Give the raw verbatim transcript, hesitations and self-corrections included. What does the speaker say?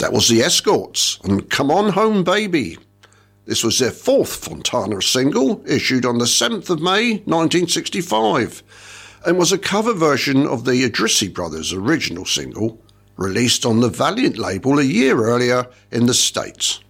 That was the Escorts and Come On Home Baby. This was their fourth Fontana single, issued on the seventh of May nineteen sixty-five, and was a cover version of the Idrissi Brothers' original single, released on the Valiant label a year earlier in the States.